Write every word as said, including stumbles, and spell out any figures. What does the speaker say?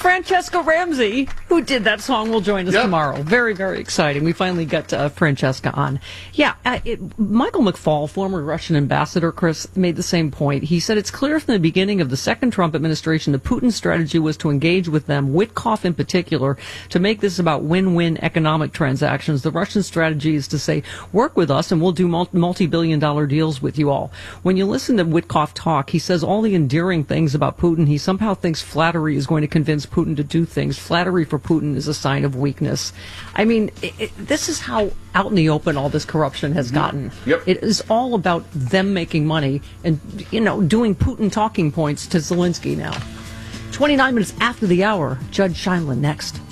Francesca Ramsey, who did that song, will join us yep. tomorrow. Very, very exciting. We finally got uh, Francesca on. Yeah, uh, it, Michael McFaul, former Russian ambassador, Chris, made the same point. He said it's clear from the beginning of the second Trump administration that Putin's strategy was to engage with them, Witkoff in particular, to make this about win-win economic transactions. The Russian strategy is to say, work with us and we'll do multi-billion dollar deals with you all. When you listen to Witkoff talk, he says all the endearing things about Putin. He somehow thinks flattery is going to convince Putin to do things. Flattery for Putin is a sign of weakness. I mean, it, it, this is how out in the open all this corruption has gotten. Yep. It is all about them making money and, you know, doing Putin talking points to Zelensky now. twenty-nine minutes after the hour, Judge Scheindlin next.